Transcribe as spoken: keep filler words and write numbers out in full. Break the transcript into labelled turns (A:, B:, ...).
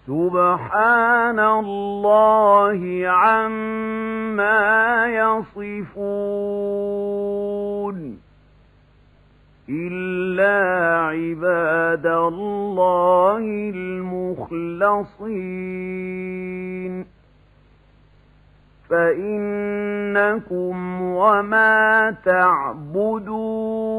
A: سبحان الله عما يصفون إلا عباد الله المخلصين فإنكم وما تعبدون